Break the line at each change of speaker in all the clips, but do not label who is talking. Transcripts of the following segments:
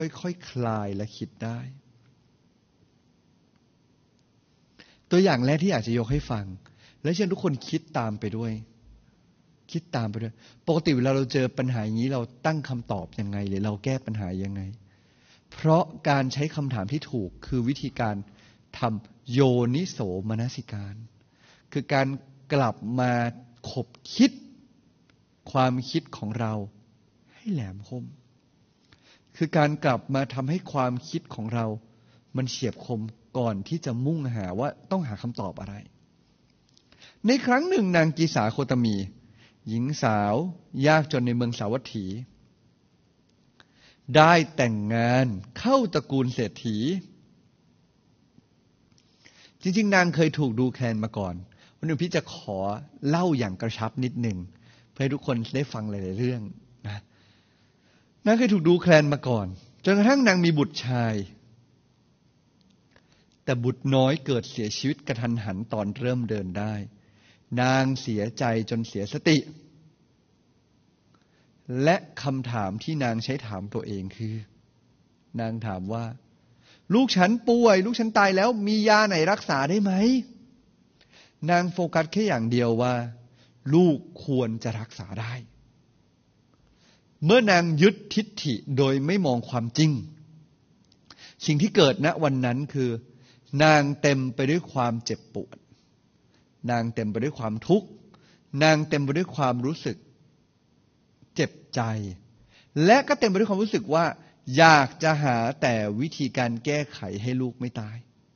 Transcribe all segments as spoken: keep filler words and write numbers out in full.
ค่อยๆ ค, คลายและคิดได้ตัวอย่างแรกที่อยากจะยกให้ฟังและเชิญทุกคนคิดตามไปด้วยคิดตามไปด้วยปกติเวลาเราเจอปัญหาอย่างนี้เราตั้งคำตอบยังไงหรือเราแก้ปัญหายังไงเพราะการใช้คำถามที่ถูกคือวิธีการทำโยนิโสมนสิการคือการกลับมาขบคิดความคิดของเราให้แหลมคมคือการกลับมาทำให้ความคิดของเรามันเฉียบคมก่อนที่จะมุ่งหาว่าต้องหาคำตอบอะไรในครั้งหนึ่งนางกีสาโคตมีหญิงสาวยากจนในเมืองสาวัตถีได้แต่งงานเข้าตระกูลเศรษฐีจริงๆนางเคยถูกดูแคลนมาก่อนวันนี้พี่จะขอเล่าอย่างกระชับนิดหนึ่งเพื่อให้ทุกคนได้ฟังหลายๆเรื่องนะนางเคยถูกดูแคลนมาก่อนจนกระทั่งนางมีบุตรชายแต่บุตรน้อยเกิดเสียชีวิตกระทันหันตอนเริ่มเดินได้นางเสียใจจนเสียสติและคำถามที่นางใช้ถามตัวเองคือนางถามว่าลูกฉันป่วยลูกฉันตายแล้วมียาไหนรักษาได้ไหมนางโฟกัสแค่อย่างเดียวว่าลูกควรจะรักษาได้เมื่อนางยึดทิฏฐิโดยไม่มองความจริงสิ่งที่เกิดณวันนั้นคือนางเต็มไปด้วยความเจ็บปวดนางเต็มไปด้วยความทุกข์นางเต็มไปด้วยความรู้สึกเจ็บใจและก็เต็มไปด้วยความรู้สึกว่าอยากจะหาแต่วิธีการแก้ไขให้ลูกไม่ตาย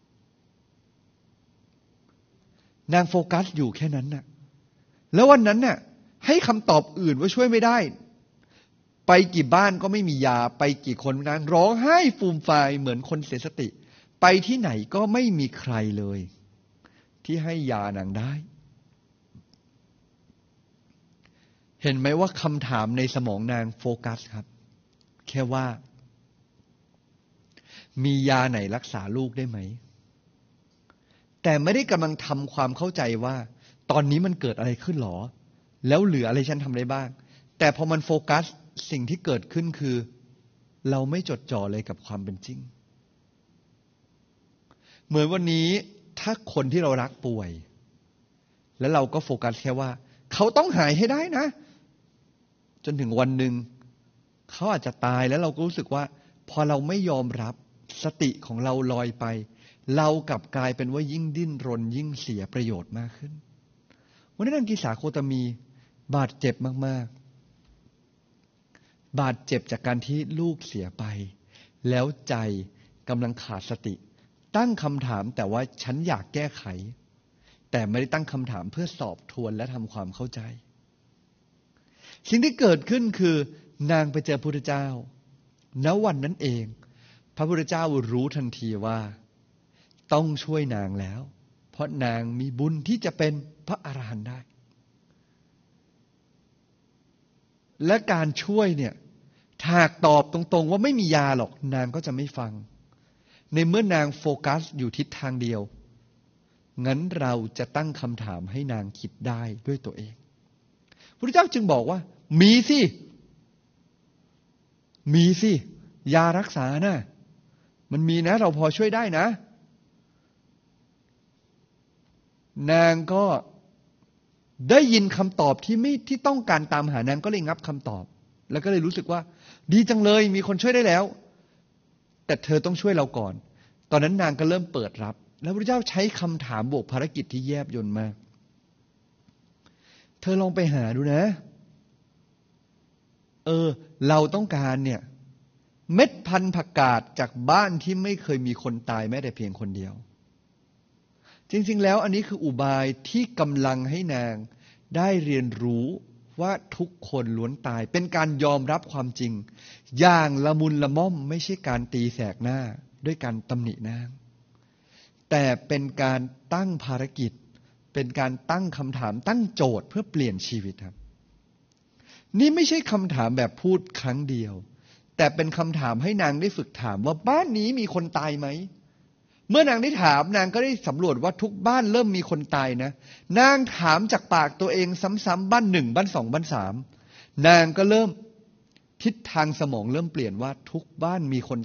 นางโฟกัสอยู่แค่นั้นน่ะแล้ววันนั้นน่ะให้คำตอบอื่นว่าช่วยไม่ได้ไปกี่บ้านก็ไม่มียาไปกี่คนนางร้องไห้ฟูมฟายเหมือนคนเสียสติไปที่ไหนก็ไม่มีใครเลยที่ให้ยานางได้เห็นไหมว่าคำถามในสมองนางโฟกัสครับแค่ว่ามียาไหนรักษาลูกได้ไหมแต่ไม่ได้กำลังทำความเข้าใจว่าตอนนี้มันเกิดอะไรขึ้นหรอแล้วเหลืออะไรฉันทำได้บ้างแต่พอมันโฟกัสสิ่งที่เกิดขึ้นคือเราไม่จดจ่อเลยกับความเป็นจริงเหมือนวันนี้ถ้าคนที่เรารักป่วยแล้วเราก็โฟกัสแค่ว่าเขาต้องหายให้ได้นะจนถึงวันหนึ่งเขาอาจจะตายแล้วเราก็รู้สึกว่าพอเราไม่ยอมรับสติของเราลอยไปเรากลับกลายเป็นว่ายิ่งดิ้นรนยิ่งเสียประโยชน์มากขึ้นวันนี้นางกีสาโคตมีบาดเจ็บมากๆบาดเจ็บจากการที่ลูกเสียไปแล้วใจกำลังขาดสติตั้งคำถามแต่ว่าฉันอยากแก้ไขแต่ไม่ได้ตั้งคำถามเพื่อสอบทวนและทำความเข้าใจสิ่งที่เกิดขึ้นคือนางไปเจอพระพุทธเจ้าณวันนั้นเองพระพุทธเจ้ารู้ทันทีว่าต้องช่วยนางแล้วเพราะนางมีบุญที่จะเป็นพระอรหันต์ได้และการช่วยเนี่ยหากตอบตรงๆว่าไม่มียาหรอกนางก็จะไม่ฟังในเมื่อนางโฟกัสอยู่ทิศทางเดียวงั้นเราจะตั้งคำถามให้นางคิดได้ด้วยตัวเองพระพุทธเจ้าจึงบอกว่ามีสิมีสิยารักษานะมันมีนะเราพอช่วยได้นะนางก็ได้ยินคำตอบที่ไม่ที่ต้องการตามหานางก็เลยงับคำตอบแล้วก็เลยรู้สึกว่าดีจังเลยมีคนช่วยได้แล้วแต่เธอต้องช่วยเราก่อนตอนนั้นนางก็เริ่มเปิดรับแล้วพระเจ้าใช้คำถามบวกภารกิจที่แยบยลมากเธอลองไปหาดูนะเออเราต้องการเนี่ยเม็ดพันธุ์ผักกาดจากบ้านที่ไม่เคยมีคนตายแม้แต่เพียงคนเดียวจริงๆแล้วอันนี้คืออุบายที่กำลังให้นางได้เรียนรู้ว่าทุกคนล้วนตายเป็นการยอมรับความจริงอย่างละมุนละม่อมไม่ใช่การตีแสกหน้าด้วยการตำหนินางแต่เป็นการตั้งภารกิจเป็นการตั้งคำถามตั้งโจทย์เพื่อเปลี่ยนชีวิตครับนี่ไม่ใช่คำถามแบบพูดครั้งเดียวแต่เป็นคำถามให้นางได้ฝึกถามว่าบ้านนี้มีคนตายไหมเมื่อนางได้ถามนางก็ได้สำรวจว่าทุกบ้านเริ่มมีคนตายนะนางถามจากปากตัวเองซ้ำๆบ้านหนึ่งบ้านสองบ้านสามนางก็เริ่มทิศทางสมองเริ่มเปลี่ยนว่าทุกบ้านมีคน